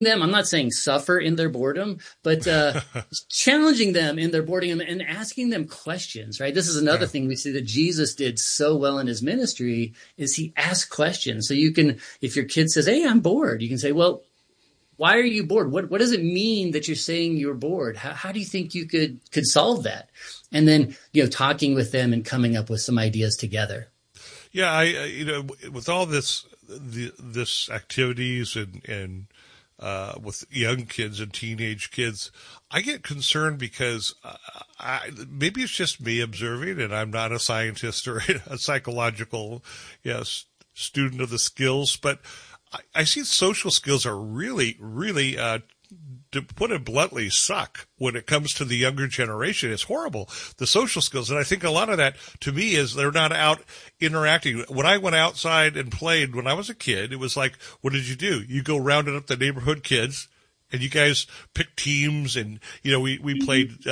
them, I'm not saying suffer in their boredom, but challenging them in their boredom and asking them questions, right? This is another Yeah. thing we see that Jesus did so well in his ministry is he asked questions. So you can, if your kid says, "Hey, I'm bored," you can say, "Well, why are you bored? What does it mean that you're saying you're bored? How do you think you could solve that?" And then, talking with them and coming up with some ideas together. Yeah, with all this activities and with young kids and teenage kids, I get concerned because maybe it's just me observing, and I'm not a scientist or a psychological, student of the skills, but I see social skills are really, really, to put it bluntly, suck when it comes to the younger generation. It's horrible, the social skills. And I think a lot of that, to me, is they're not out interacting. When I went outside and played when I was a kid, it was like, what did you do? You go rounding up the neighborhood kids, and you guys picked teams, and we played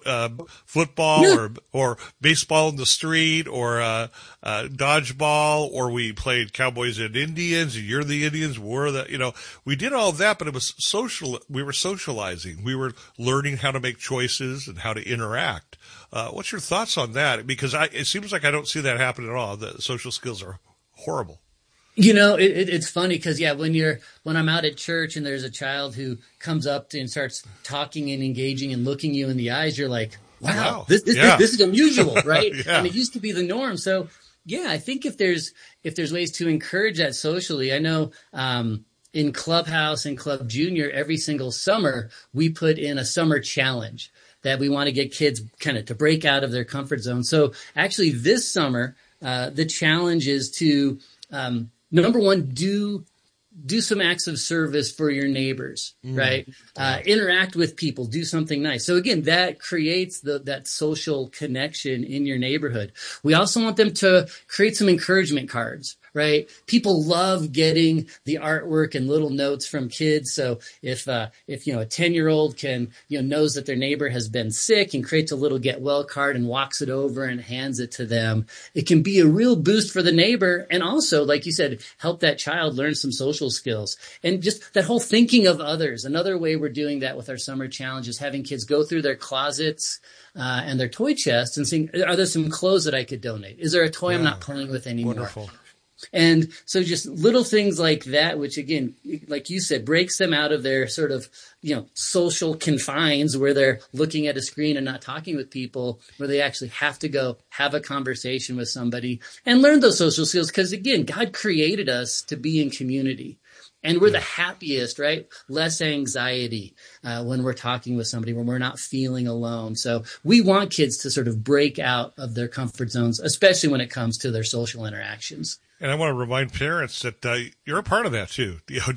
football Yeah. or baseball in the street, or dodgeball, or we played cowboys and Indians, and you're the Indians, we're the we did all that, but it was social. We were socializing. We were learning how to make choices and how to interact. What's your thoughts on that? Because it seems like I don't see that happen at all. The social skills are horrible. It's funny because when I'm out at church and there's a child who comes up and starts talking and engaging and looking you in the eyes, you're like, wow, Wow. Yeah. this is unusual, right? Yeah. And it used to be the norm. So yeah, I think if there's ways to encourage that socially, I know in Clubhouse and Club Junior, every single summer we put in a summer challenge that we want to get kids kind of to break out of their comfort zone. So actually this summer, the challenge is to number one, do some acts of service for your neighbors, right? Interact with people, do something nice. So again, that creates that social connection in your neighborhood. We also want them to create some encouragement cards, right? People love getting the artwork and little notes from kids. So if a 10-year-old knows that their neighbor has been sick and creates a little get well card and walks it over and hands it to them, it can be a real boost for the neighbor. And also, like you said, help that child learn some social skills and just that whole thinking of others. Another way we're doing that with our summer challenge is having kids go through their closets and their toy chest and saying, are there some clothes that I could donate? Is there a toy I'm not playing with anymore? Wonderful. And so just little things like that, which again, like you said, breaks them out of their sort of, social confines where they're looking at a screen and not talking with people, where they actually have to go have a conversation with somebody and learn those social skills. Because again, God created us to be in community. And we're the happiest, right? Less anxiety when we're talking with somebody, when we're not feeling alone. So we want kids to sort of break out of their comfort zones, especially when it comes to their social interactions. And I want to remind parents that you're a part of that too.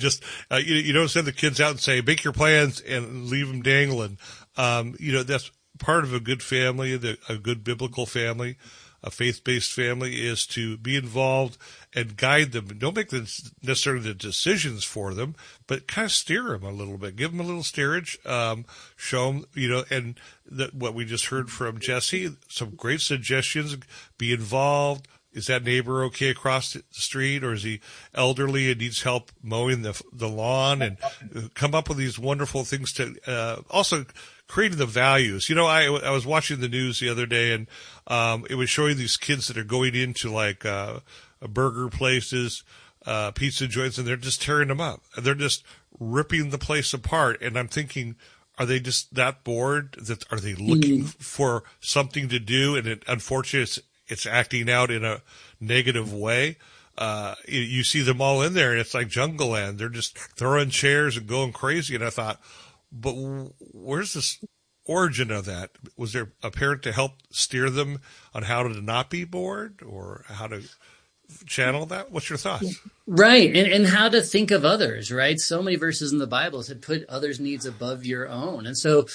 You don't send the kids out and say, make your plans and leave them dangling. That's part of a good family, a good biblical family, a faith-based family, is to be involved and guide them. Don't make necessarily the decisions for them, but kind of steer them a little bit. Give them a little steerage. Show them, and what we just heard from Jesse, some great suggestions. Be involved. Is that neighbor okay across the street, or is he elderly and needs help mowing the lawn? And come up with these wonderful things to also creating the values. I was watching the news the other day, and it was showing these kids that are going into like burger places, pizza joints, and they're just tearing them up. They're just ripping the place apart. And I'm thinking, are they just that bored? Are they looking for something to do? And unfortunately, it's acting out in a negative way. You see them all in there, and it's like Jungle Land. They're just throwing chairs and going crazy. And I thought, but where's this origin of that? Was there a parent to help steer them on how to not be bored or how to channel that? What's your thoughts? Right. And how to think of others, right? So many verses in the Bible said, put others' needs above your own. And so,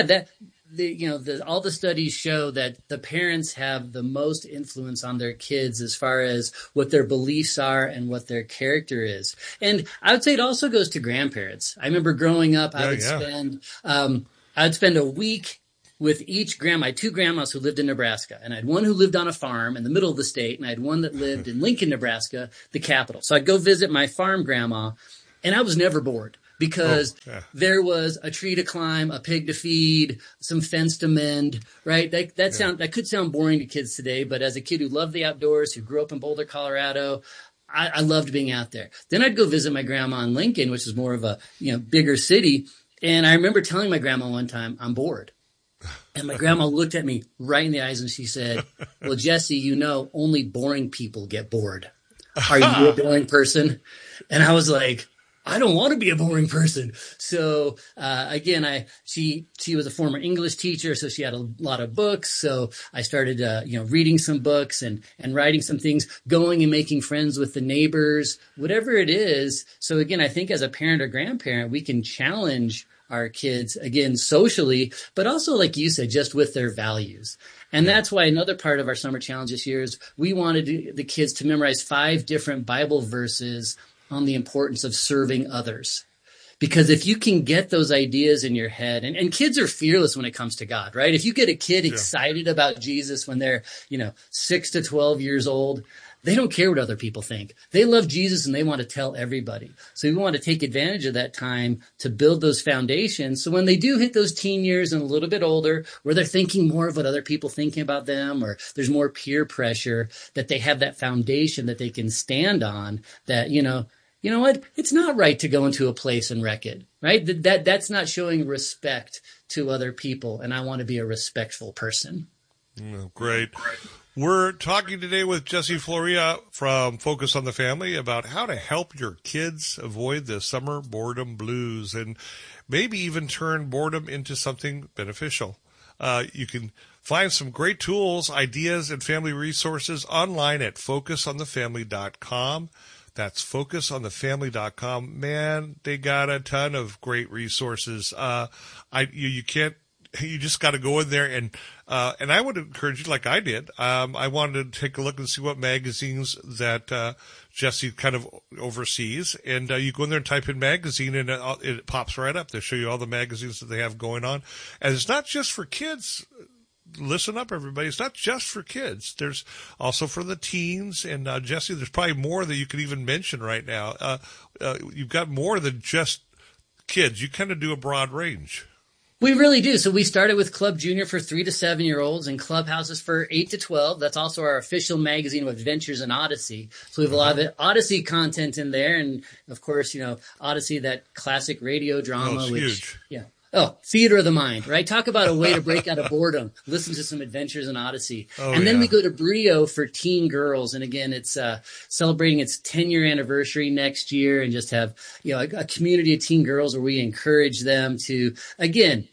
all the studies show that the parents have the most influence on their kids as far as what their beliefs are and what their character is. And I would say it also goes to grandparents. I remember growing up, I would spend a week with each grandma. I had two grandmas who lived in Nebraska, and I had one who lived on a farm in the middle of the state, and I had one that lived in Lincoln, Nebraska, the capital. So I'd go visit my farm grandma, and I was never bored. because there was a tree to climb, a pig to feed, some fence to mend, right? That could sound boring to kids today, but as a kid who loved the outdoors, who grew up in Boulder, Colorado, I loved being out there. Then I'd go visit my grandma in Lincoln, which is more of a, bigger city. And I remember telling my grandma one time, I'm bored. And my grandma looked at me right in the eyes and she said, well, Jesse, only boring people get bored. Are you a boring person? And I was like, I don't want to be a boring person. So, again, she was a former English teacher, so she had a lot of books. So I started, reading some books and writing some things, going and making friends with the neighbors, whatever it is. So again, I think as a parent or grandparent, we can challenge our kids, again, socially, but also, like you said, just with their values. And that's why another part of our summer challenge this year is we wanted the kids to memorize 5 different Bible verses on the importance of serving others. Because if you can get those ideas in your head, and kids are fearless when it comes to God, right? If you get a kid excited about Jesus when they're, 6 to 12 years old, they don't care what other people think. They love Jesus and they want to tell everybody. So we want to take advantage of that time to build those foundations. So when they do hit those teen years and a little bit older, where they're thinking more of what other people thinking about them, or there's more peer pressure, that they have that foundation that they can stand on, that, you know what? It's not right to go into a place and wreck it, right? That's not showing respect to other people. And I want to be a respectful person. Great. We're talking today with Jesse Florea from Focus on the Family about how to help your kids avoid the summer boredom blues and maybe even turn boredom into something beneficial. You can find some great tools, ideas, and family resources online at focusonthefamily.com. That's focusonthefamily.com. Man, they got a ton of great resources. You just got to go in there and I would encourage you, like I did. I wanted to take a look and see what magazines that Jesse kind of oversees, and you go in there and type in magazine, and it pops right up. They show you all the magazines that they have going on, and it's not just for kids. Listen up, everybody. It's not just for kids. There's also for the teens. And Jesse, there's probably more that you could even mention right now. You've got more than just kids. You kind of do a broad range. We really do. So we started with Club Junior for 3 to 7-year-olds and Clubhouses for 8 to 12. That's also our official magazine of Adventures in Odyssey. So we have a lot of Odyssey content in there. And of course, Odyssey, that classic radio drama, huge. Theater of the mind, right? Talk about a way to break out of boredom. Listen to some Adventures in Odyssey. Then we go to Brio for teen girls. And again, it's celebrating its 10-year anniversary next year, and just have, a community of teen girls where we encourage them to, again,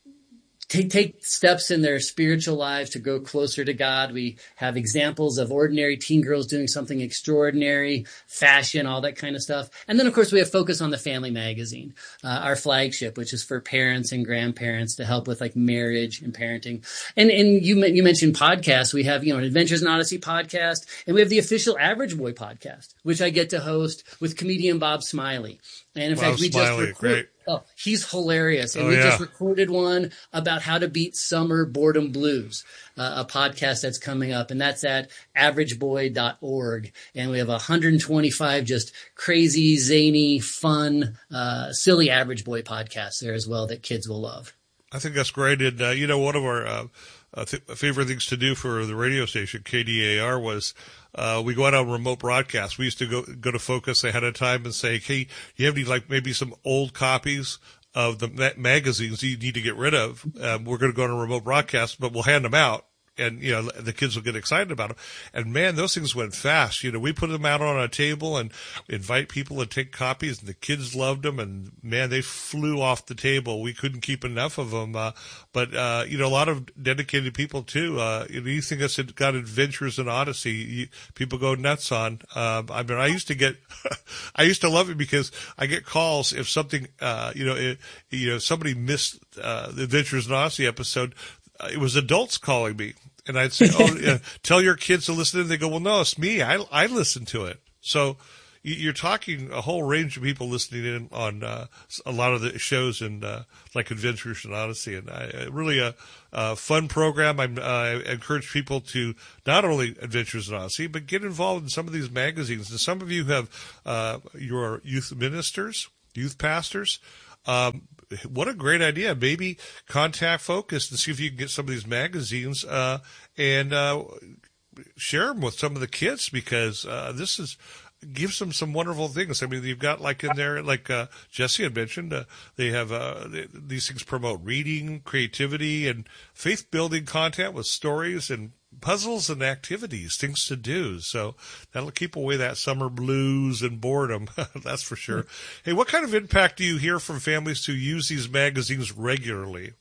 take steps in their spiritual lives to grow closer to God. We have examples of ordinary teen girls doing something extraordinary, fashion, all that kind of stuff. And then, of course, we have Focus on the Family magazine, our flagship, which is for parents and grandparents to help with like marriage and parenting. And you mentioned podcasts. We have, an Adventures in Odyssey podcast, and we have the official Average Boy podcast, which I get to host with comedian Bob Smiley. And in fact, we just recorded. Oh, he's hilarious. And we just recorded one about how to beat summer boredom blues, a podcast that's coming up. And that's at averageboy.org. And we have 125 just crazy, zany, fun, silly Average Boy podcasts there as well that kids will love. I think that's great. And, one of our favorite things to do for the radio station, KDAR, was we go out on remote broadcasts. We used to go to Focus ahead of time and say, hey, you have any, maybe some old copies of the magazines you need to get rid of? We're going to go on a remote broadcast, but we'll hand them out. And, the kids will get excited about them. And, man, those things went fast. We put them out on a table and invite people to take copies, and the kids loved them. And, man, they flew off the table. We couldn't keep enough of them. But a lot of dedicated people, too. Anything that's got Adventures in Odyssey, people go nuts on. I used to love it because I get calls if something, somebody missed the Adventures in Odyssey episode. It was adults calling me, and I'd say, tell your kids to listen. And they go, well, no, it's me. I listen to it. So you're talking a whole range of people listening in on a lot of the shows and like Adventures in Odyssey. And really a fun program. I encourage people to not only Adventures in Odyssey, but get involved in some of these magazines. And some of you have your youth ministers. youth pastors. What a great idea. Maybe contact Focus and see if you can get some of these magazines and share them with some of the kids, because this is gives them some wonderful things. I mean, you've got like in there, like Jesse had mentioned, they have these things promote reading, creativity, and faith-building content with stories and puzzles and activities, things to do. So that'll keep away that summer blues and boredom. That's for sure. Hey, what kind of impact do you hear from families who use these magazines regularly?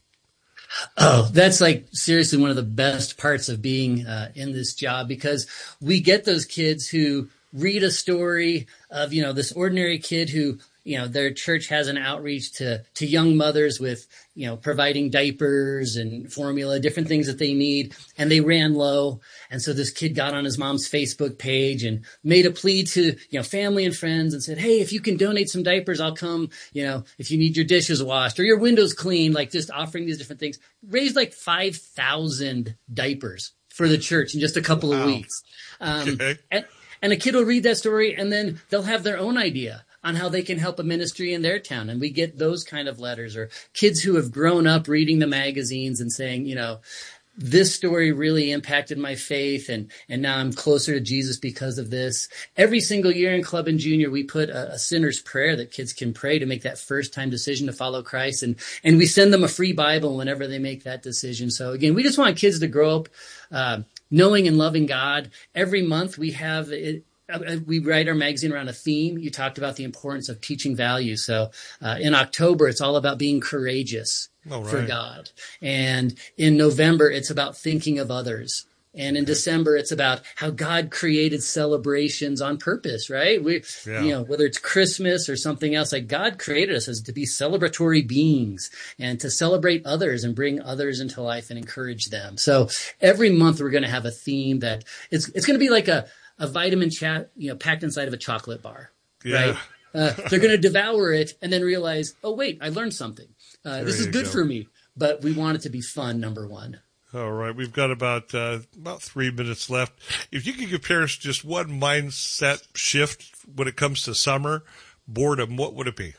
Oh, that's like seriously one of the best parts of being in this job, because we get those kids who read a story of, this ordinary kid who, their church has an outreach to young mothers with, providing diapers and formula, different things that they need. And they ran low. And so this kid got on his mom's Facebook page and made a plea to, family and friends and said, hey, if you can donate some diapers, I'll come, if you need your dishes washed or your windows cleaned, like just offering these different things. Raised like 5,000 diapers for the church in just a couple of weeks. Okay. And a kid will read that story, and then they'll have their own idea on how they can help a ministry in their town. And we get those kind of letters, or kids who have grown up reading the magazines and saying, this story really impacted my faith, and now I'm closer to Jesus because of this. Every single year in Club and Junior, we put a sinner's prayer that kids can pray to make that first-time decision to follow Christ. And we send them a free Bible whenever they make that decision. So again, we just want kids to grow up knowing and loving God. Every month we have we write our magazine around a theme. You talked about the importance of teaching values. So in October, it's all about being courageous for God. And in November, it's about thinking of others. And in December, it's about how God created celebrations on purpose, right? Whether it's Christmas or something else, like God created us as to be celebratory beings and to celebrate others and bring others into life and encourage them. So every month we're going to have a theme that it's going to be like a vitamin packed inside of a chocolate bar, right? They're going to devour it and then realize, oh, wait, I learned something. This is good for me, but we want it to be fun, number one. All right, we've got about 3 minutes left. If you could give parents just one mindset shift when it comes to summer boredom, what would it be?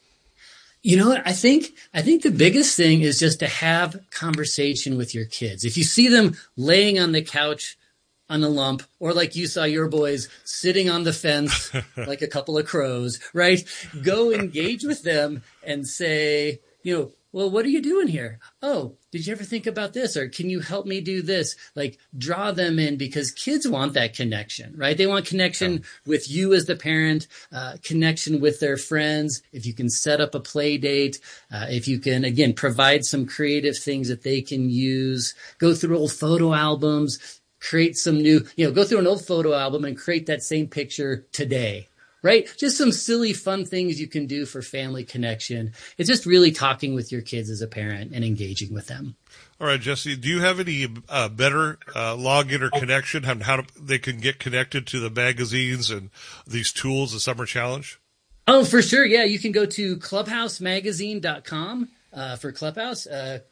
You know what? I think the biggest thing is just to have conversation with your kids. If you see them laying on the couch on a lump, or like you saw your boys sitting on the fence like a couple of crows, right? Go engage with them and say, well, what are you doing here? Oh, did you ever think about this? Or can you help me do this? Like, draw them in, because kids want that connection, right? They want connection with you as the parent, connection with their friends. If you can set up a play date, if you can, again, provide some creative things that they can use, go through old photo albums, create some new, go through an old photo album and create that same picture today. Right? Just some silly, fun things you can do for family connection. It's just really talking with your kids as a parent and engaging with them. All right, Jesse, do you have any better login or connection, how they can get connected to the magazines and these tools, the Summer Challenge? Oh, for sure. Yeah, you can go to clubhousemagazine.com for Clubhouse,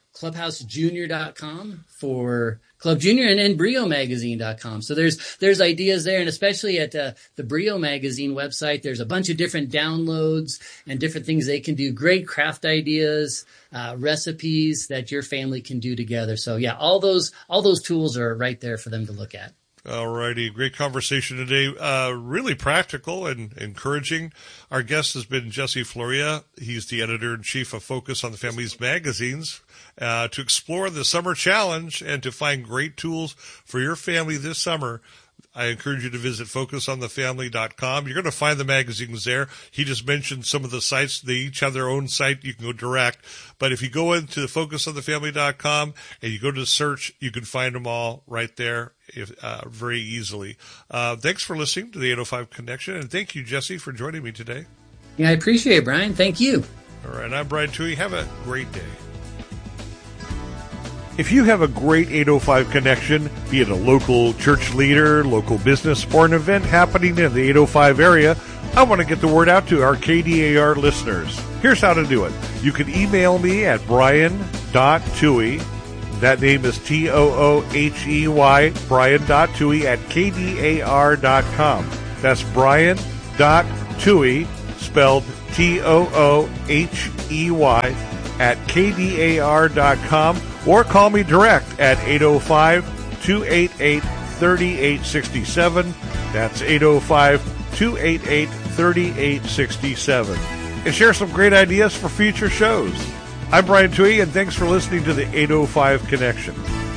clubhousejunior.com for Club Junior, and briomagazine.com. So there's ideas there, and especially at the Brio Magazine website, there's a bunch of different downloads and different things they can do, great craft ideas, recipes that your family can do together. So yeah, all those tools are right there for them to look at. All righty. Great conversation today. Really practical and encouraging. Our guest has been Jesse Florea. He's the editor-in-chief of Focus on the Family's magazines. To explore the Summer Challenge and to find great tools for your family this summer, I encourage you to visit focusonthefamily.com. You're going to find the magazines there. He just mentioned some of the sites. They each have their own site. You can go direct. But if you go into focusonthefamily.com and you go to the search, you can find them all right there very easily. Thanks for listening to the 805 Connection. And thank you, Jesse, for joining me today. Yeah, I appreciate it, Brian. Thank you. All right. I'm Brian Toohey. Have a great day. If you have a great 805 connection, be it a local church leader, local business, or an event happening in the 805 area, I want to get the word out to our KDAR listeners. Here's how to do it. You can email me at brian.toohey. That name is Toohey, brian.toohey at KDAR.com. That's brian.toohey, spelled TOOHEY or call me direct at 805-288-3867. That's 805-288-3867. And share some great ideas for future shows. I'm Brian Tuohy, and thanks for listening to the 805 Connection.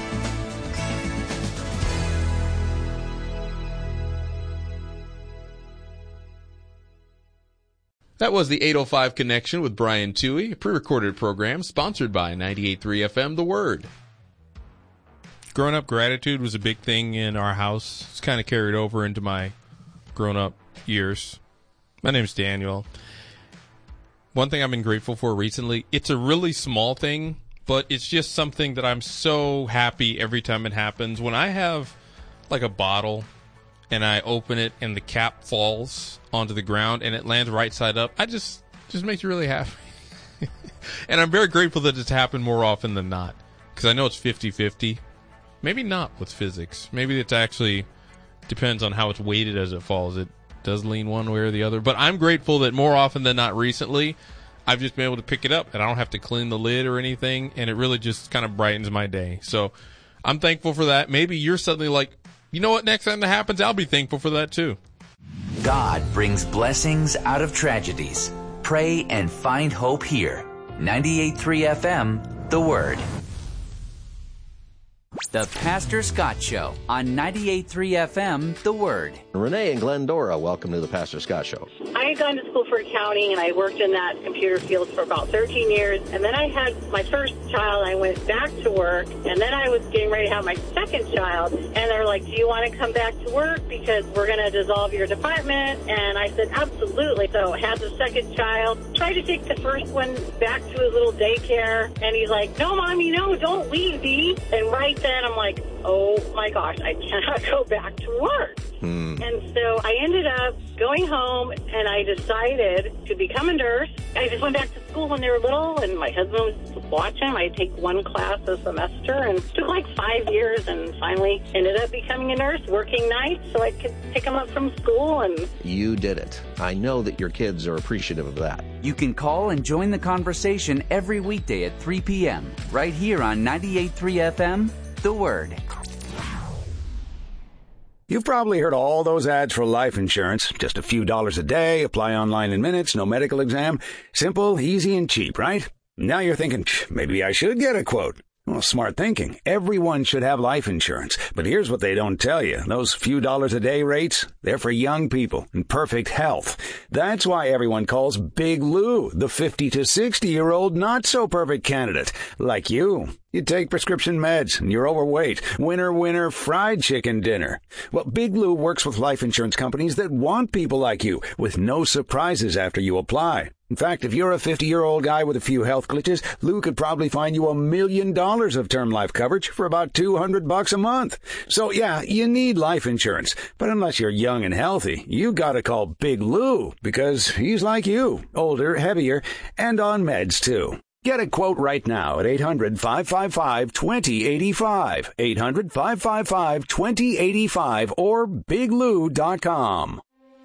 That was the 805 Connection with Brian Tuohy, a pre-recorded program sponsored by 98.3 FM The Word. Growing up, gratitude was a big thing in our house. It's kind of carried over into my grown-up years. My name's Daniel. One thing I've been grateful for recently, it's a really small thing, but it's just something that I'm so happy every time it happens. When I have like a bottle and I open it and the cap falls onto the ground and it lands right side up, I just makes me really happy. And I'm very grateful that it's happened more often than not, because I know it's 50-50. Maybe not with physics. Maybe it's actually depends on how it's weighted as it falls. It does lean one way or the other. But I'm grateful that more often than not recently, I've just been able to pick it up and I don't have to clean the lid or anything, and it really just kind of brightens my day. So I'm thankful for that. Maybe you're suddenly like, you know what, next time that happens, I'll be thankful for that too. God brings blessings out of tragedies. Pray and find hope here. 98.3 FM, The Word. The Pastor Scott Show on 98.3 FM, The Word. Renee and Glendora, welcome to the Pastor Scott Show. I had gone to school for accounting, and I worked in that computer field for about 13 years. And then I had my first child. I went back to work, and then I was getting ready to have my second child. And they're like, do you want to come back to work because we're going to dissolve your department? And I said, absolutely. So I had the second child, tried to take the first one back to his little daycare. And he's like, no, Mommy, no, don't leave, Dee. And right then I'm like, oh my gosh, I cannot go back to work. And so I ended up going home, and I decided to become a nurse. I just went back to school when they were little, and my husband was watching. I'd take one class a semester, and it took like 5 years, and finally ended up becoming a nurse, working nights so I could pick them up from school. And you did it. I know that your kids are appreciative of that. You can call and join the conversation every weekday at 3 p.m. right here on 98.3 FM, The Word. You've probably heard all those ads for life insurance. Just a few dollars a day, apply online in minutes, no medical exam. Simple, easy, and cheap, right? Now you're thinking, maybe I should get a quote. Well, smart thinking. Everyone should have life insurance. But here's what they don't tell you. Those few dollars a day rates, they're for young people in perfect health. That's why everyone calls Big Lou the 50 to 60-year-old not-so-perfect candidate, like you. You take prescription meds, and you're overweight. Winner, winner, fried chicken dinner. Well, Big Lou works with life insurance companies that want people like you, with no surprises after you apply. In fact, if you're a 50-year-old guy with a few health glitches, Lou could probably find you $1 million of term life coverage for about $200 a month. So, yeah, you need life insurance. But unless you're young and healthy, you gotta call Big Lou, because he's like you, older, heavier, and on meds, too. Get a quote right now at 800-555-2085, 800-555-2085, or biglou.com.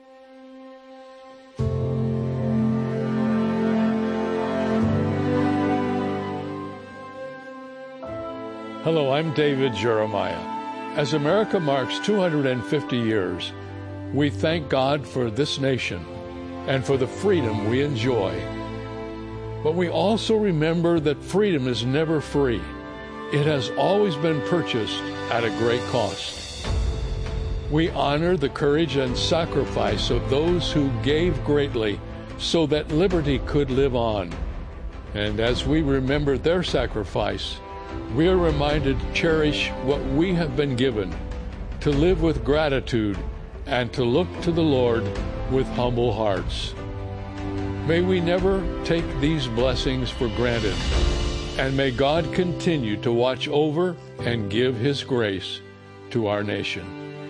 Hello, I'm David Jeremiah. As America marks 250 years, we thank God for this nation and for the freedom we enjoy. But we also remember that freedom is never free. It has always been purchased at a great cost. We honor the courage and sacrifice of those who gave greatly so that liberty could live on. And as we remember their sacrifice, we are reminded to cherish what we have been given, to live with gratitude, and to look to the Lord with humble hearts. May we never take these blessings for granted, and may God continue to watch over and give His grace to our nation.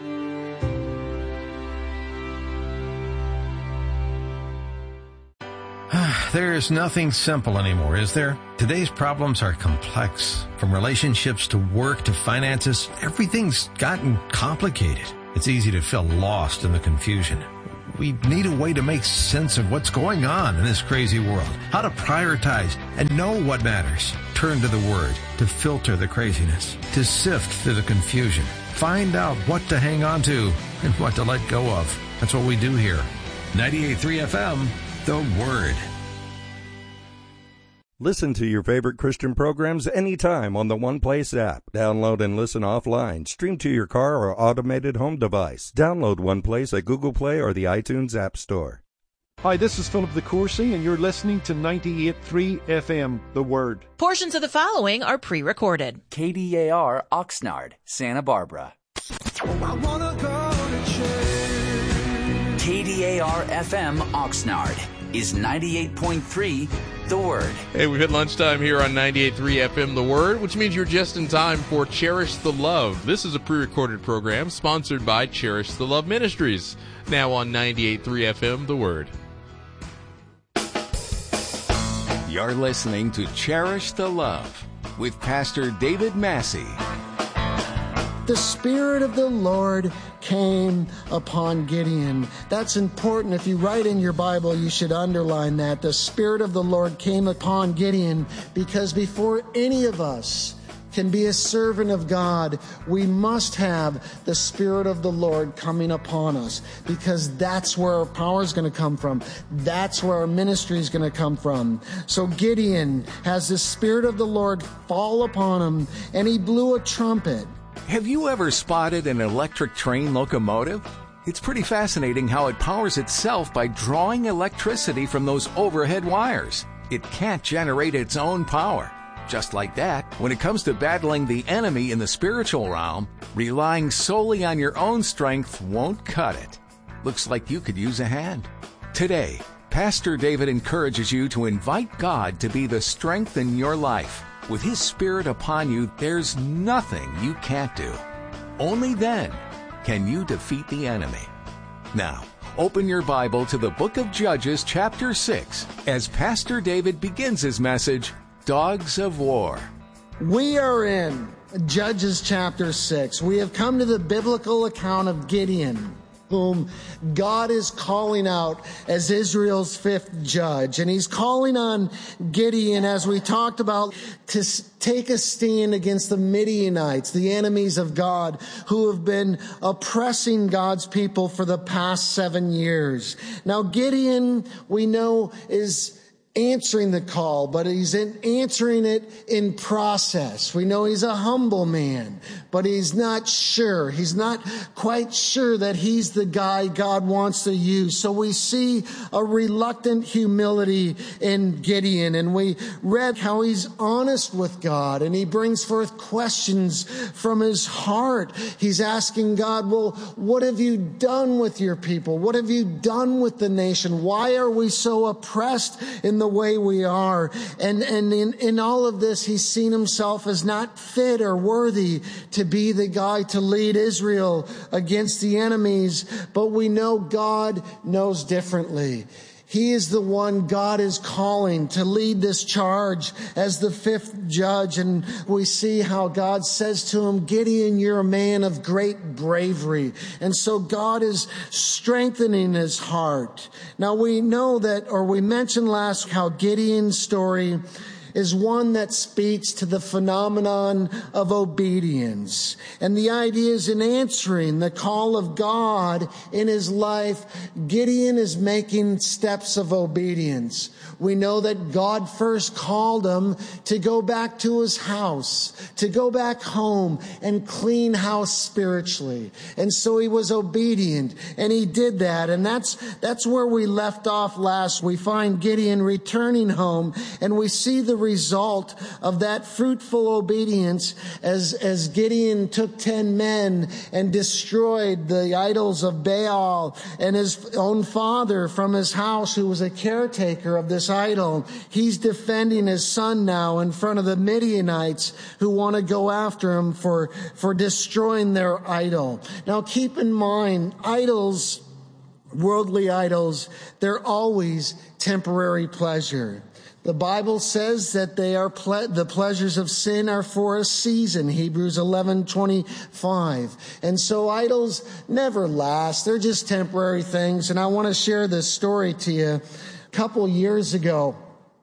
There is nothing simple anymore, is there? Today's problems are complex. From relationships to work to finances, everything's gotten complicated. It's easy to feel lost in the confusion. We need a way to make sense of what's going on in this crazy world, how to prioritize and know what matters. Turn to the Word to filter the craziness, to sift through the confusion, find out what to hang on to and what to let go of. That's what we do here. 98.3 FM, The Word. Listen to your favorite Christian programs anytime on the One Place app. Download and listen offline. Stream to your car or automated home device. Download One Place at Google Play or the iTunes App Store. Hi, this is Philip the Coursey, and you're listening to 98.3 FM, The Word. Portions of the following are pre-recorded. KDAR Oxnard, Santa Barbara. KDAR FM Oxnard is 98.3 The Word. Hey, we've hit lunchtime here on 98.3 FM The Word, which means you're just in time for Cherish the Love. This is a pre-recorded program sponsored by Cherish the Love Ministries, now on 98.3 FM The Word. You're listening to Cherish the Love with Pastor David Massey. The Spirit of the Lord came upon Gideon. That's important. If you write in your Bible, you should underline that. The Spirit of the Lord came upon Gideon, because before any of us can be a servant of God, we must have the Spirit of the Lord coming upon us, because that's where our power is going to come from. That's where our ministry is going to come from. So Gideon has the Spirit of the Lord fall upon him, and he blew a trumpet. Have you ever spotted an electric train locomotive? It's pretty fascinating how it powers itself by drawing electricity from those overhead wires. It can't generate its own power. Just like that, when it comes to battling the enemy in the spiritual realm, relying solely on your own strength won't cut it. Looks like you could use a hand. Today, Pastor David encourages you to invite God to be the strength in your life. With His Spirit upon you, there's nothing you can't do. Only then can you defeat the enemy. Now, open your Bible to the book of Judges, chapter 6, as Pastor David begins his message, Dogs of War. We are in Judges chapter 6. We have come to the biblical account of Gideon, whom God is calling out as Israel's fifth judge. And He's calling on Gideon, as we talked about, to take a stand against the Midianites, the enemies of God, who have been oppressing God's people for the past 7 years. Now, Gideon, we know, is answering the call, but he's answering it in process. We know he's a humble man, but he's not sure. He's not quite sure that he's the guy God wants to use. So we see a reluctant humility in Gideon, and we read how he's honest with God, and he brings forth questions from his heart. He's asking God, well, what have you done with your people? What have you done with the nation? Why are we so oppressed in the way we are? And in all of this, he's seen himself as not fit or worthy to be the guy to lead Israel against the enemies. But we know God knows differently. He is the one God is calling to lead this charge as the fifth judge. And we see how God says to him, Gideon, you're a man of great bravery. And so God is strengthening his heart. Now we know that, or we mentioned last, how Gideon's story is one that speaks to the phenomenon of obedience. And the idea is, in answering the call of God in his life, Gideon is making steps of obedience. We know that God first called him to go back to his house, to go back home and clean house spiritually. And so he was obedient, and he did that. And that's where we left off last. We find Gideon returning home, and we see the result of that fruitful obedience as Gideon took 10 men and destroyed the idols of Baal and his own father from his house, who was a caretaker of this idol. He's defending his son now in front of the Midianites, who want to go after him for destroying their idol. Now keep in mind, idols, worldly idols, they're always temporary pleasure. The Bible says that they are the pleasures of sin are for a season, Hebrews 11:25. And so idols never last. They're just temporary things. And I want to share this story to you. A couple years ago,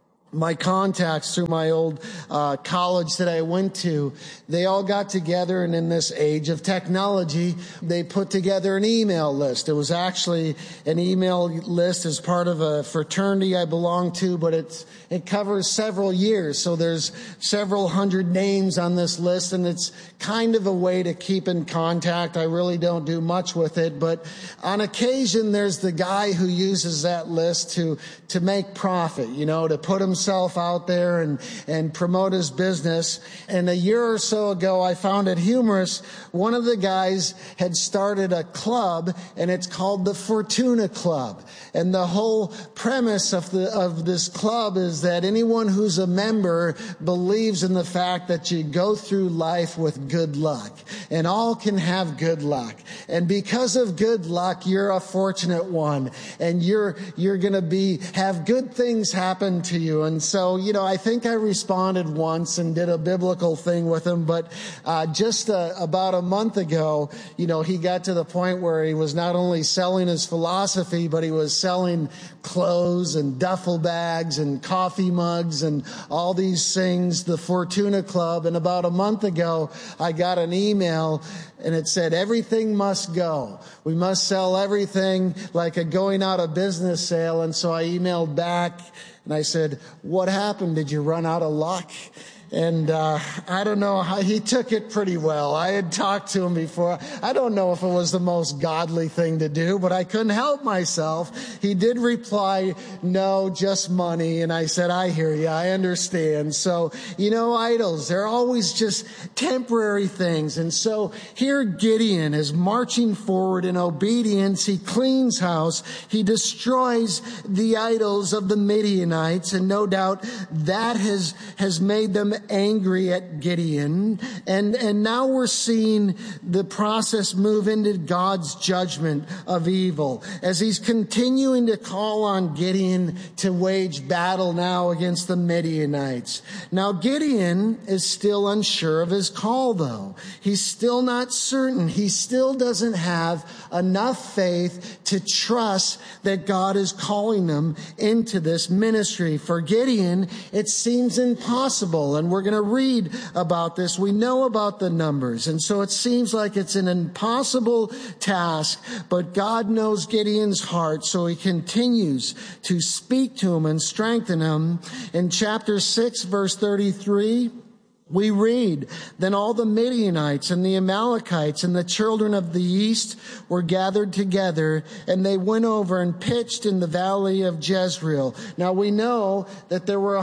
my contacts through my old college that I went to, they all got together, and in this age of technology, they put together an email list. It was actually an email list as part of a fraternity I belong to, but it covers several years. So there's several hundred names on this list, and it's kind of a way to keep in contact. I really don't do much with it, but on occasion, there's the guy who uses that list to make profit, to put himself out there and promote his business. And a year or so ago, I found it humorous. One of the guys had started a club, and it's called the Fortuna Club. And the whole premise of this club is that anyone who's a member believes in the fact that you go through life with good luck, and all can have good luck. And because of good luck, you're a fortunate one, and you're going to have good things happen to you. And so, I think I responded once and did a biblical thing with him, but just about a month ago, he got to the point where he was not only selling his philosophy, but he was selling clothes and duffel bags and coffee mugs and all these things, the Fortuna Club. And about a month ago, I got an email, and it said, everything must go. We must sell everything, like a going out of business sale. And so I emailed back, and I said, what happened? Did you run out of luck? And I don't know how he took it pretty well. I had talked to him before. I don't know if it was the most godly thing to do, but I couldn't help myself. He did reply, no, just money. And I said, I hear you. I understand. So, idols, they're always just temporary things. And so here Gideon is marching forward in obedience. He cleans house. He destroys the idols of the Midianites. And no doubt that has made them angry at Gideon. And now we're seeing the process move into God's judgment of evil as he's continuing to call on Gideon to wage battle now against the Midianites. Now Gideon is still unsure of his call, though. He's still not certain. He still doesn't have enough faith to trust that God is calling him into this ministry. For Gideon, it seems impossible. And we're going to read about this. We know about the numbers. And so it seems like it's an impossible task, but God knows Gideon's heart. So he continues to speak to him and strengthen him. In chapter 6, verse 33, we read, then all the Midianites and the Amalekites and the children of the east were gathered together, and they went over and pitched in the valley of Jezreel. Now we know that there were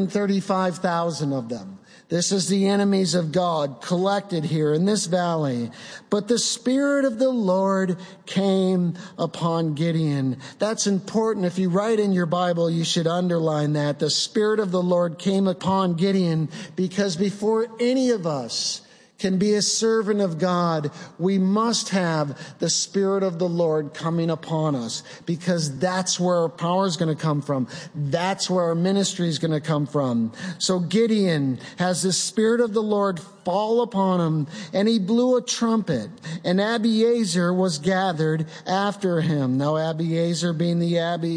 135,000 of them. This is the enemies of God collected here in this valley. But the Spirit of the Lord came upon Gideon. That's important. If you write in your Bible, you should underline that. The Spirit of the Lord came upon Gideon, because before any of us can be a servant of God, we must have the Spirit of the Lord coming upon us, because that's where our power is going to come from. That's where our ministry is going to come from. So Gideon has the Spirit of the Lord fall upon him, and he blew a trumpet, and Abiezer was gathered after him. Now Abiezer being the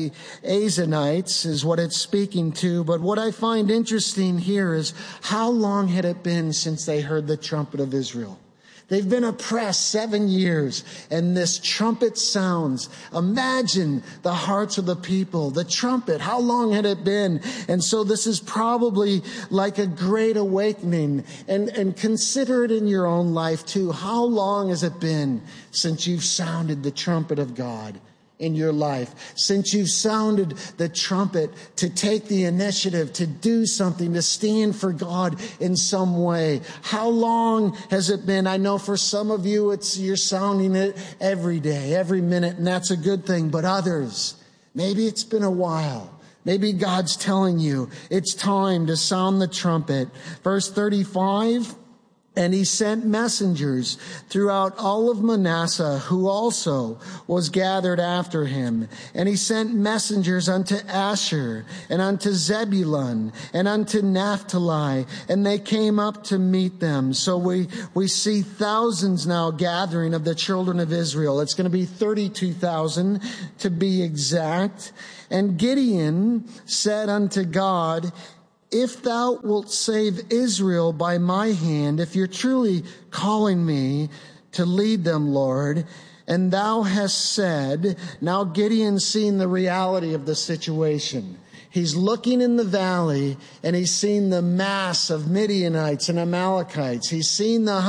Abiezerites is what it's speaking to. But what I find interesting here is how long had it been since they heard the trumpet of Israel? They've been oppressed 7 years, and this trumpet sounds. Imagine the hearts of the people. The trumpet, how long had it been? And so this is probably like a great awakening. And consider it in your own life too. How long has it been since you've sounded the trumpet of God in your life, since you've sounded the trumpet to take the initiative, to do something, to stand for God in some way? How long has it been? I know for some of you, you're sounding it every day, every minute, and that's a good thing. But others, maybe it's been a while. Maybe God's telling you it's time to sound the trumpet. Verse 35, And he sent messengers throughout all of Manasseh, who also was gathered after him. And he sent messengers unto Asher, and unto Zebulun, and unto Naphtali, and they came up to meet them. So we see thousands now gathering of the children of Israel. It's going to be 32,000 to be exact. And Gideon said unto God, if thou wilt save Israel by my hand, if you're truly calling me to lead them, Lord, and thou hast said, now Gideon's seeing the reality of the situation. He's looking in the valley and he's seen the mass of Midianites and Amalekites. He's seen the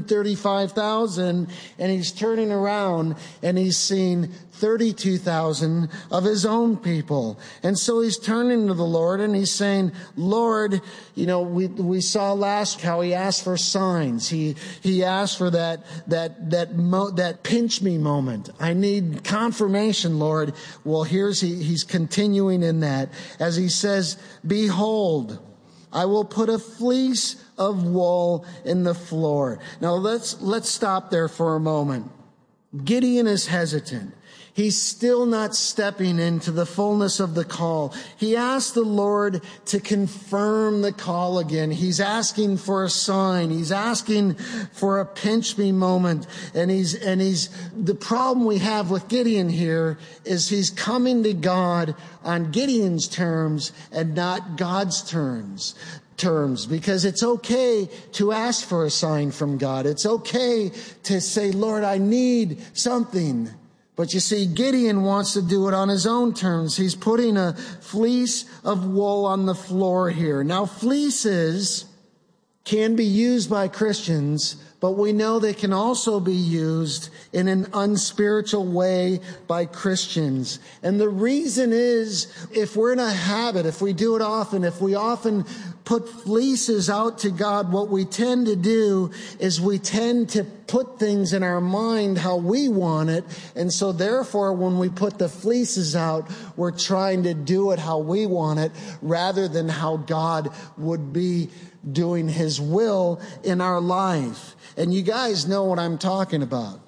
135,000 and he's turning around and he's seen 32,000 of his own people. And so he's turning to the Lord and he's saying, Lord, we saw last how he asked for signs. He asked for that pinch me moment. I need confirmation, Lord. Well, he's continuing in that as he says, behold, I will put a fleece of wool in the floor. Now let's stop there for a moment. Gideon is hesitant. He's still not stepping into the fullness of the call. He asked the Lord to confirm the call again. He's asking for a sign. He's asking for a pinch me moment. And the problem we have with Gideon here is he's coming to God on Gideon's terms and not God's terms, because it's okay to ask for a sign from God. It's okay to say, Lord, I need something. But you see, Gideon wants to do it on his own terms. He's putting a fleece of wool on the floor here. Now, fleeces can be used by Christians, but we know they can also be used in an unspiritual way by Christians. And the reason is, if we're in a habit, if we do it often, if we often put fleeces out to God, what we tend to do is we tend to put things in our mind how we want it. And so therefore, when we put the fleeces out, we're trying to do it how we want it rather than how God would be doing his will in our life. And you guys know what I'm talking about.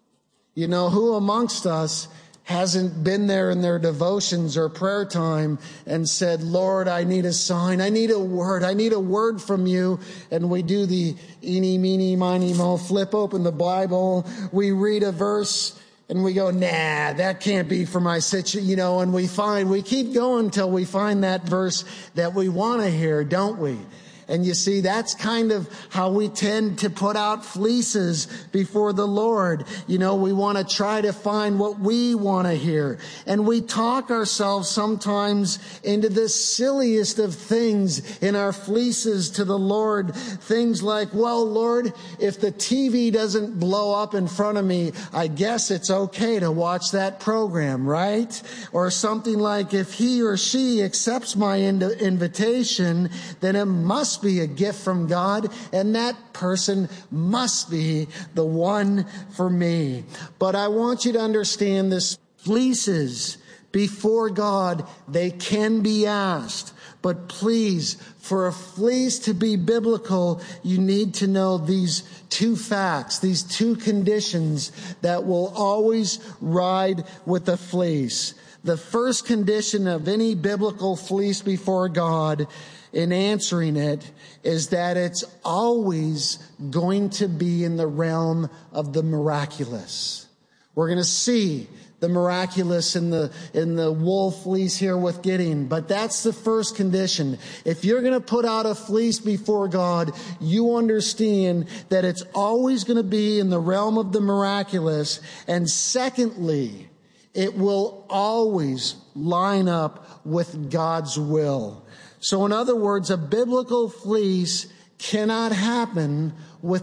Who amongst us hasn't been there in their devotions or prayer time and said, Lord, I need a sign. I need a word from you. And we do the eeny, meeny, miny, mo, flip open the Bible. We read a verse and we go, nah, that can't be for my situation, and we keep going until we find that verse that we want to hear, don't we? And you see, that's kind of how we tend to put out fleeces before the Lord. We want to try to find what we want to hear. And we talk ourselves sometimes into the silliest of things in our fleeces to the Lord. Things like, well, Lord, if the TV doesn't blow up in front of me, I guess it's okay to watch that program, right? Or something like, if he or she accepts my invitation, then it must be a gift from God, and that person must be the one for me. But I want you to understand this. Fleeces before God, they can be asked. But please, for a fleece to be biblical, you need to know these two facts, these two conditions that will always ride with the fleece. The first condition of any biblical fleece before God in answering it is that it's always going to be in the realm of the miraculous. We're going to see the miraculous in the wool fleece here with Gideon, but that's the first condition. If you're going to put out a fleece before God, you understand that it's always going to be in the realm of the miraculous. And secondly, it will always line up with God's will. So in other words, a biblical fleece cannot happen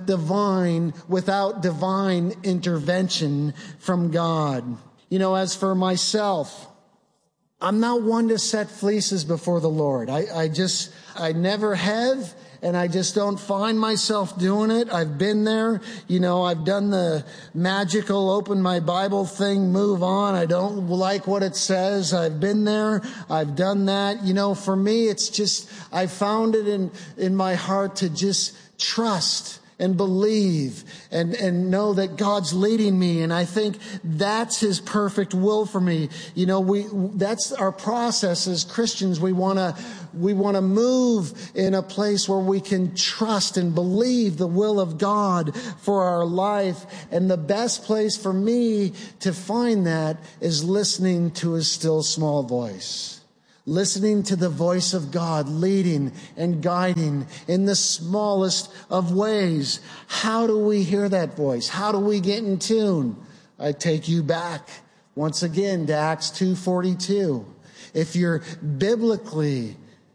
without divine intervention from God. As for myself, I'm not one to set fleeces before the Lord. I never have, and I just don't find myself doing it. I've been there. I've done the magical open my Bible thing, move on. I don't like what it says. I've been there. I've done that. For me, it's just, I found it in my heart to just trust and believe and know that God's leading me. And I think that's his perfect will for me. You know, that's our process as Christians. We want to move in a place where we can trust and believe the will of God for our life. And the best place for me to find that is listening to his still small voice. Listening to the voice of God leading and guiding in the smallest of ways. How do we hear that voice? How do we get in tune? I take you back once again to Acts 2:42. If you're biblically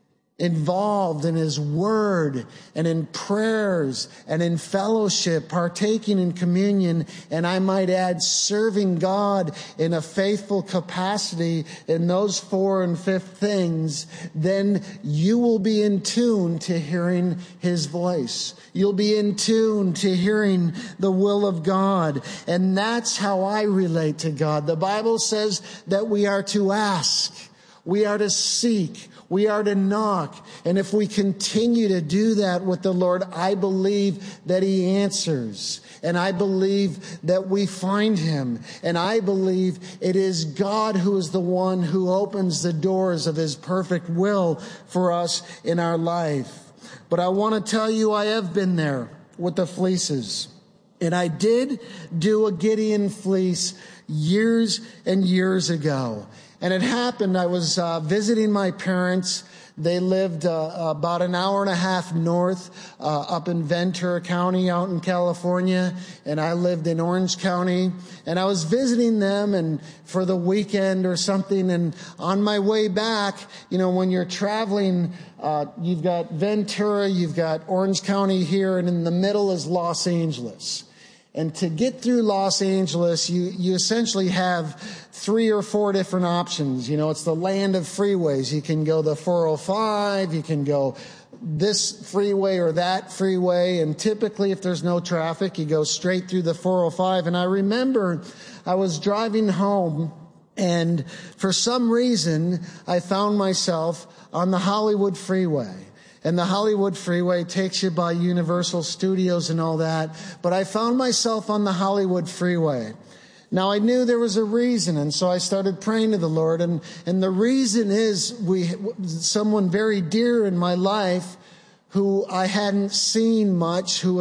involved in his word and in prayers and in fellowship, partaking in communion, and I might add serving God in a faithful capacity in those 4 and 5 things, then you will be in tune to hearing his voice. You'll be in tune to hearing the will of God. And that's how I relate to God. The Bible says that we are to ask, we are to seek, we are to knock. And if we continue to do that with the Lord, I believe that he answers. And I believe that we find him. And I believe it is God who is the one who opens the doors of his perfect will for us in our life. But I want to tell you, I have been there with the fleeces. And I did do a Gideon fleece years and years ago. And it happened, I was visiting my parents. They lived about an hour and a half north up in Ventura County out in California. And I lived in Orange County. And I was visiting them and for the weekend or something. And on my way back, you know, when you're traveling, you've got Ventura, you've got Orange County here, and in the middle is Los Angeles. And to get through Los Angeles, you essentially have 3 or 4 different options. You know, it's the land of freeways. You can go the 405, you can go this freeway or that freeway. And typically, if there's no traffic, you go straight through the 405. And I remember I was driving home, and for some reason, I found myself on the Hollywood freeway. And the Hollywood freeway takes you by Universal Studios and all that. But I found myself on the Hollywood freeway. Now, I knew there was a reason, and so I started praying to the Lord. And the reason is someone very dear in my life who I hadn't seen much, who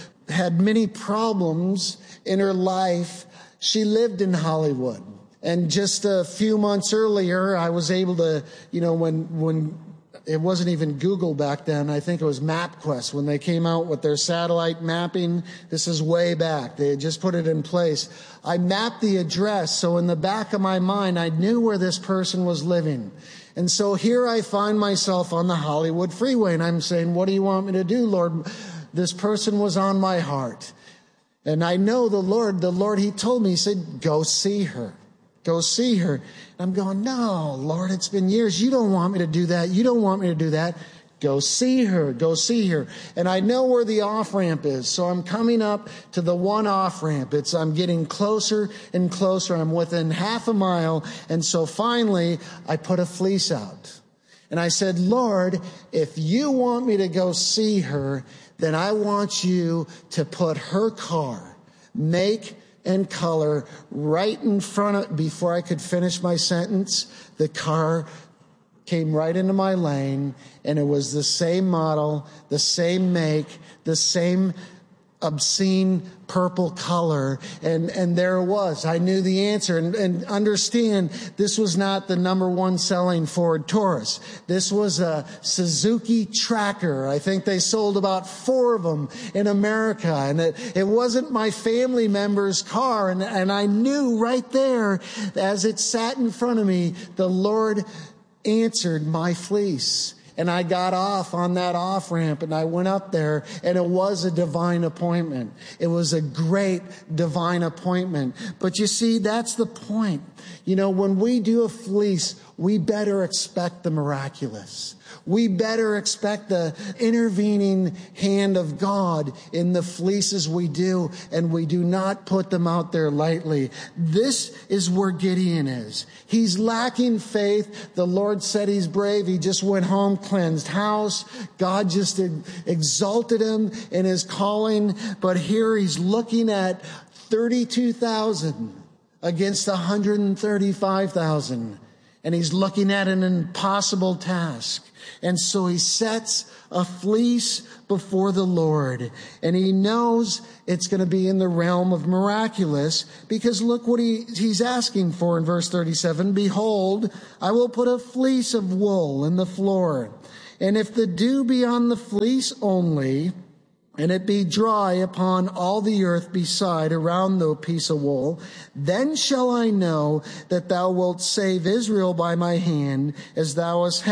had many problems in her life. She lived in Hollywood. And just a few months earlier, I was able to, you know, when it wasn't even Google back then. I think it was MapQuest when they came out with their satellite mapping. This is way back. They had just put it in place. I mapped the address, so in the back of my mind, I knew where this person was living. And so here I find myself on the Hollywood freeway, and I'm saying, what do you want me to do, Lord? This person was on my heart. And I know the Lord, he told me, he said, go see her. Go see her. And I'm going, no, Lord, it's been years. You don't want me to do that. You don't want me to do that. Go see her. Go see her. And I know where the off-ramp is. So I'm coming up to the one off-ramp. I'm getting closer and closer. I'm within half a mile. And so finally, I put a fleece out. And I said, Lord, if you want me to go see her, then I want you to put her car, make and color, right in front of, before I could finish my sentence, the car came right into my lane, and it was the same model, the same make, the same obscene purple color, and there it was. I knew the answer, and understand, this was not the number 1 selling Ford Taurus. This was a Suzuki Tracker. I think they sold about 4 of them in America, and it wasn't my family member's car, and I knew right there, as it sat in front of me, the Lord answered my fleece. And I got off on that off-ramp, and I went up there, and it was a divine appointment. It was a great divine appointment. But you see, that's the point. You know, when we do a fleece, we better expect the miraculous. We better expect the intervening hand of God in the fleeces we do, and we do not put them out there lightly. This is where Gideon is. He's lacking faith. The Lord said he's brave. He just went home, cleansed house. God just exalted him in his calling. But here he's looking at 32,000 against 135,000. And he's looking at an impossible task. And so he sets a fleece before the Lord. And he knows it's going to be in the realm of miraculous, because look what he's asking for in verse 37. Behold, I will put a fleece of wool in the floor. And if the dew be on the fleece only, and it be dry upon all the earth beside around the piece of wool, then shall I know that thou wilt save Israel by my hand, as thou hast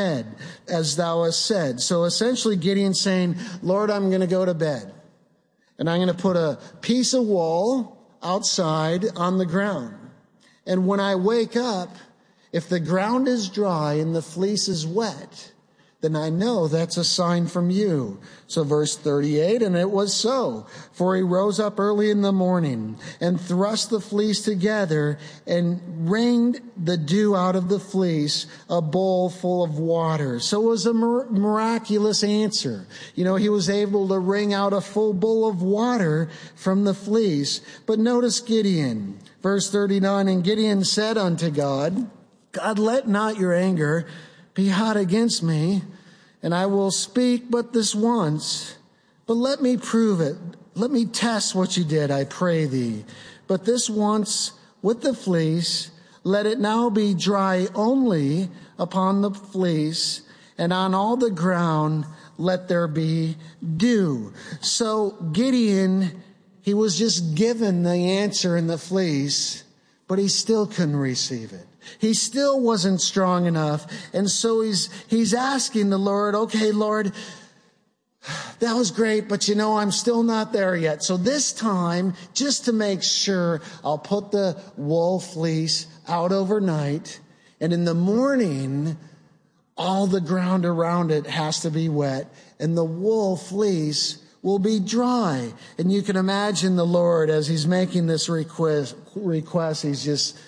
said. So essentially Gideon's saying, Lord, I'm going to go to bed, and I'm going to put a piece of wool outside on the ground. And when I wake up, if the ground is dry and the fleece is wet, then I know that's a sign from you. So verse 38, and it was so. For he rose up early in the morning and thrust the fleece together and wringed the dew out of the fleece, a bowl full of water. So it was a miraculous answer. You know, he was able to wring out a full bowl of water from the fleece. But notice Gideon, verse 39, and Gideon said unto God, God, let not your anger be hot against me, and I will speak but this once. But let me prove it. Let me test what you did, I pray thee. But this once with the fleece, let it now be dry only upon the fleece, and on all the ground let there be dew. So Gideon, he was just given the answer in the fleece, but he still couldn't receive it. He still wasn't strong enough. And so he's asking the Lord, okay, Lord, that was great, but you know, I'm still not there yet. So this time, just to make sure, I'll put the wool fleece out overnight. And in the morning, all the ground around it has to be wet, and the wool fleece will be dry. And you can imagine the Lord, as he's making this request, he's just,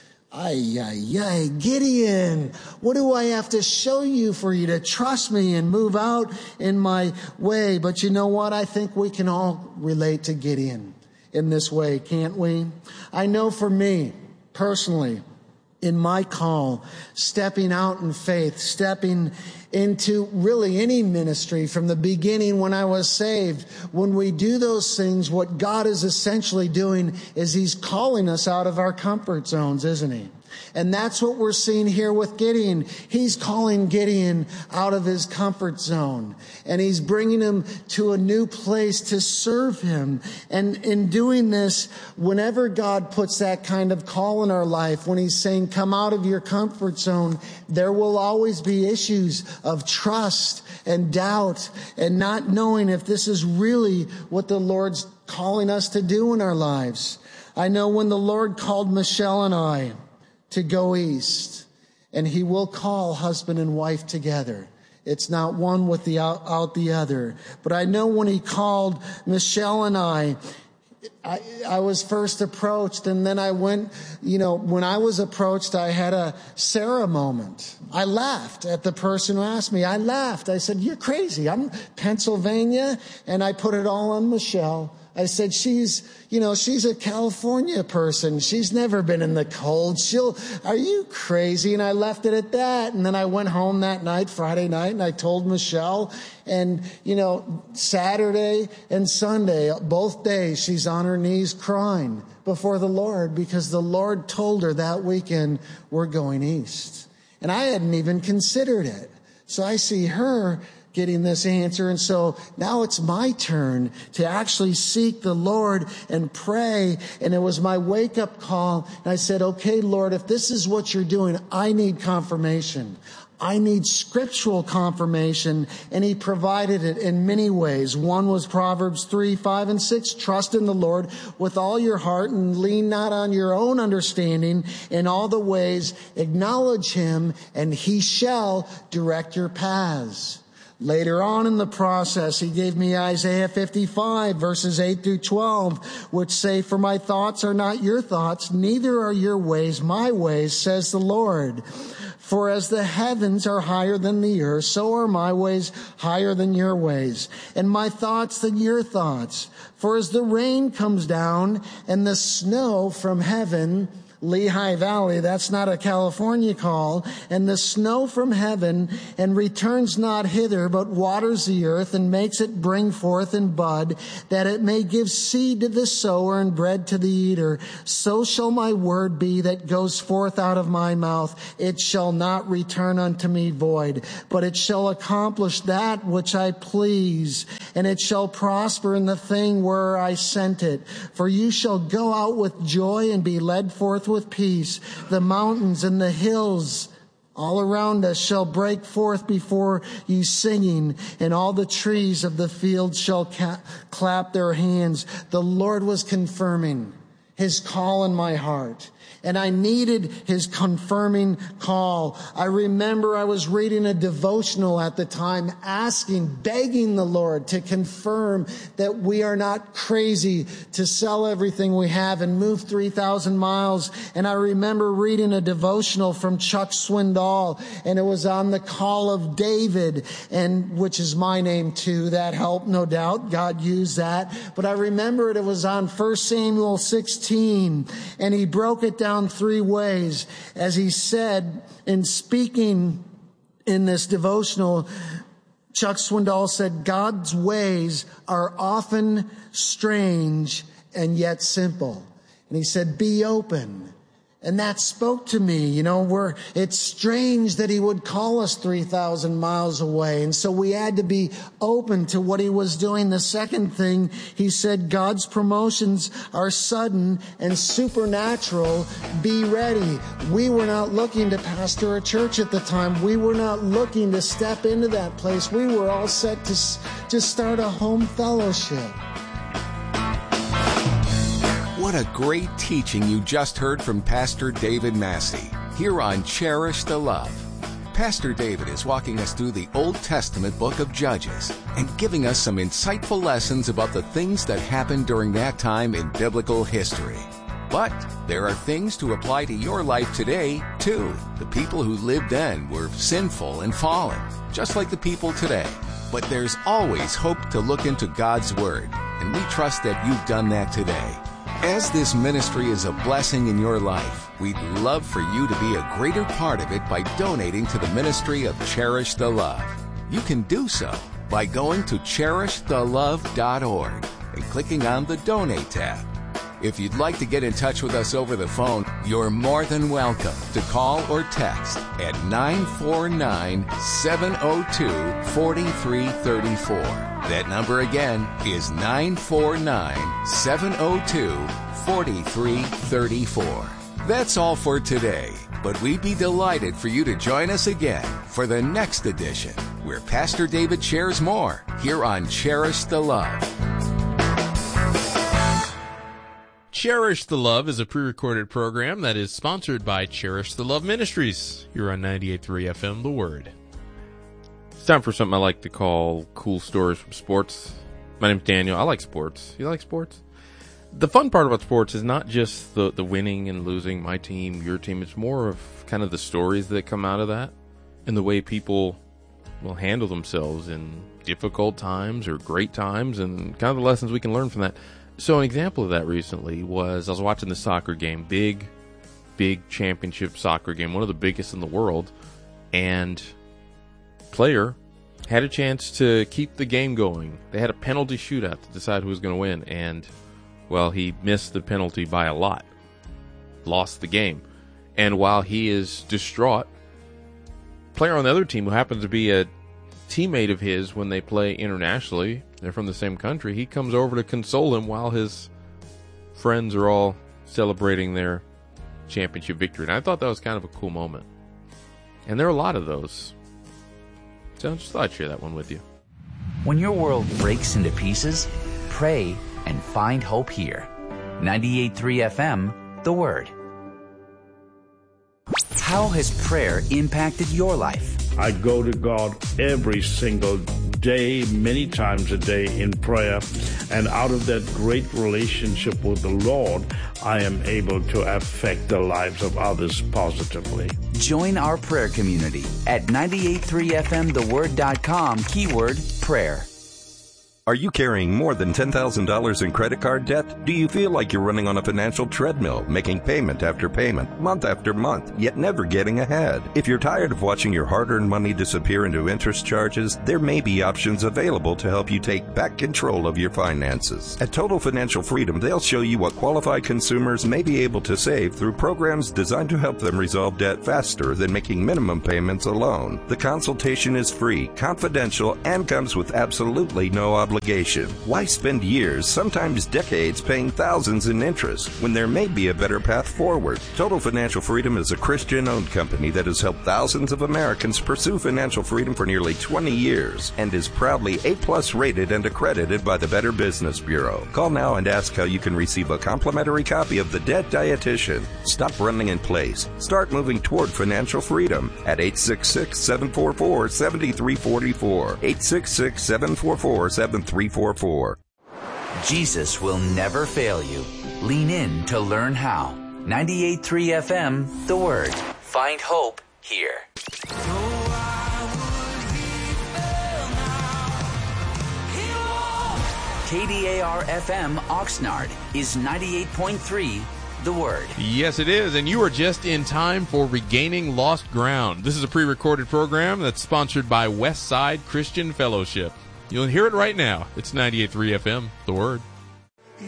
Gideon, what do I have to show you for you to trust me and move out in my way? But you know what? I think we can all relate to Gideon in this way, can't we? I know for me, personally, in my call, stepping out in faith, stepping into really any ministry from the beginning when I was saved. When we do those things, what God is essentially doing is he's calling us out of our comfort zones, isn't he? And that's what we're seeing here with Gideon. He's calling Gideon out of his comfort zone, and he's bringing him to a new place to serve him. And in doing this, whenever God puts that kind of call in our life, when he's saying, come out of your comfort zone, there will always be issues of trust and doubt and not knowing if this is really what the Lord's calling us to do in our lives. I know when the Lord called Michelle and I to go east, and he will call husband and wife together. It's not one without the other. But I know when he called Michelle and I was first approached, and then I went, when I was approached, I had a Sarah moment. I laughed at the person who asked me. I laughed. I said, you're crazy. I'm Pennsylvania, and I put it all on Michelle. I said, she's a California person. She's never been in the cold. Are you crazy? And I left it at that. And then I went home that night, Friday night, and I told Michelle. And, Saturday and Sunday, both days, she's on her knees crying before the Lord because the Lord told her that weekend, we're going east. And I hadn't even considered it. So I see her getting this answer. And so now it's my turn to actually seek the Lord and pray. And it was my wake-up call. And I said, okay, Lord, if this is what you're doing, I need confirmation. I need scriptural confirmation, and he provided it in many ways. One was Proverbs 3, 5, and 6. Trust in the Lord with all your heart and lean not on your own understanding. In all the ways acknowledge him, and he shall direct your paths. Later on in the process, he gave me Isaiah 55, verses 8 through 12, which say, for my thoughts are not your thoughts, neither are your ways my ways, says the Lord. For as the heavens are higher than the earth, so are my ways higher than your ways, and my thoughts than your thoughts. For as the rain comes down and the snow from heaven, Lehigh Valley, that's not a California call, and the snow from heaven, and returns not hither, but waters the earth, and makes it bring forth and bud, that it may give seed to the sower and bread to the eater. So shall my word be that goes forth out of my mouth. It shall not return unto me void, but it shall accomplish that which I please, and it shall prosper in the thing where I sent it. For you shall go out with joy and be led forth with peace. The mountains and the hills all around us shall break forth before you singing, and all the trees of the field shall clap their hands. The Lord was confirming his call in my heart, and I needed his confirming call. I remember I was reading a devotional at the time, begging the Lord to confirm that we are not crazy to sell everything we have and move 3,000 miles. And I remember reading a devotional from Chuck Swindoll, and it was on the call of David, and which is my name too. That helped, no doubt. God used that. But I remember it was on 1 Samuel 16, and he broke it down 3 ways. As he said in speaking in this devotional, Chuck Swindoll said, God's ways are often strange and yet simple. And he said, be open. And that spoke to me. It's strange that he would call us 3,000 miles away. And so we had to be open to what he was doing. The second thing, he said, God's promotions are sudden and supernatural. Be ready. We were not looking to pastor a church at the time. We were not looking to step into that place. We were all set to just start a home fellowship. What a great teaching you just heard from Pastor David Massey here on Cherish the Love. Pastor David is walking us through the Old Testament book of Judges and giving us some insightful lessons about the things that happened during that time in biblical history. But there are things to apply to your life today, too. The people who lived then were sinful and fallen, just like the people today. But there's always hope to look into God's Word, and we trust that you've done that today. As this ministry is a blessing in your life, we'd love for you to be a greater part of it by donating to the ministry of Cherish the Love. You can do so by going to CherishTheLove.org and clicking on the Donate tab. If you'd like to get in touch with us over the phone, you're more than welcome to call or text at 949-702-4334. That number again is 949-702-4334. That's all for today, but we'd be delighted for you to join us again for the next edition, where Pastor David shares more here on Cherish the Love. Cherish the Love is a pre-recorded program that is sponsored by Cherish the Love Ministries. You're on 98.3 FM, The Word. It's time for something I like to call cool stories from sports. My name's Daniel. I like sports. You like sports? The fun part about sports is not just the winning and losing, my team, your team. It's more of kind of the stories that come out of that and the way people will handle themselves in difficult times or great times and kind of the lessons we can learn from that. So an example of that recently was I was watching the soccer game, big championship soccer game, one of the biggest in the world, and player had a chance to keep the game going. They had a penalty shootout to decide who was going to win, and, well, he missed the penalty by a lot, lost the game. And while he is distraught, player on the other team who happens to be a teammate of his when they play internationally, they're from the same country, he comes over to console him while his friends are all celebrating their championship victory. And I thought that was kind of a cool moment. And there are a lot of those. So I just thought I'd share that one with you. When your world breaks into pieces, pray and find hope here. 98.3 FM, The Word. How has prayer impacted your life? I go to God every single day, many times a day in prayer, and out of that great relationship with the Lord, I am able to affect the lives of others positively. Join our prayer community at 98.3fmtheword.com, keyword prayer. Are you carrying more than $10,000 in credit card debt? Do you feel like you're running on a financial treadmill, making payment after payment, month after month, yet never getting ahead? If you're tired of watching your hard-earned money disappear into interest charges, there may be options available to help you take back control of your finances. At Total Financial Freedom, they'll show you what qualified consumers may be able to save through programs designed to help them resolve debt faster than making minimum payments alone. The consultation is free, confidential, and comes with absolutely no obligation. Why spend years, sometimes decades, paying thousands in interest when there may be a better path forward? Total Financial Freedom is a Christian-owned company that has helped thousands of Americans pursue financial freedom for nearly 20 years and is proudly A+ rated and accredited by the Better Business Bureau. Call now and ask how you can receive a complimentary copy of The Debt Dietitian. Stop running in place. Start moving toward financial freedom at 866-744-7344. 866-744-7344. Jesus will never fail you. Lean in to learn how. 98.3 FM, The Word. Find hope here. KDAR FM Oxnard is 98.3 The Word. Yes, it is, and you are just in time for Regaining Lost Ground. This is a pre-recorded program that's sponsored by Westside Christian Fellowship. You'll hear it right now. It's 98.3 FM, The Word.